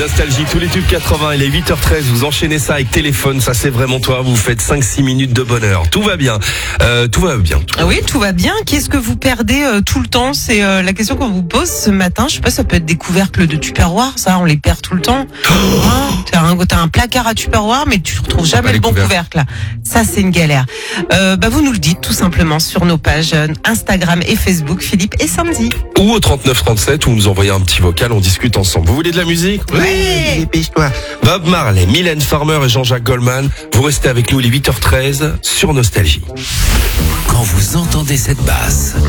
Nostalgie, tous les tubes 80, il est 8h13, vous enchaînez ça avec téléphone, ça c'est vraiment toi, vous faites 5-6 minutes de bonheur. Tout va bien. Oui, tout va bien. Qu'est-ce que vous perdez tout le temps? C'est la question qu'on vous pose ce matin. Je sais pas, ça peut être des couvercles de Tupperware, ça, on les perd tout le temps. T'as un placard à Tupperware, mais tu retrouves jamais le bon couvercle, là. Ça, c'est une galère. Vous nous le dites tout simplement sur nos pages Instagram et Facebook, Philippe et Sandy. Ou au 3937, où vous nous envoyez un petit vocal, on discute ensemble. Vous voulez de la musique? Oui. Dépêche-toi. Bob Marley, Mylène Farmer et Jean-Jacques Goldman, vous restez avec nous les 8h13 sur Nostalgie. Quand vous entendez cette basse,